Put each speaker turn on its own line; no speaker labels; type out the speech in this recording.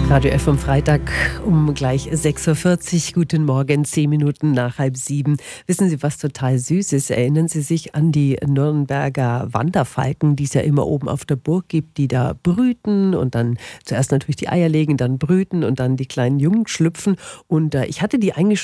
Radio F am Freitag um gleich 6.40 Uhr. Guten Morgen, 10 Minuten nach 6:30. Wissen Sie, was total süß ist? Erinnern Sie sich an die Nürnberger Wanderfalken, die es ja immer oben auf der Burg gibt, die da brüten und dann zuerst natürlich die Eier legen, dann brüten und dann die kleinen Jungen schlüpfen. Und ich hatte die eigentlich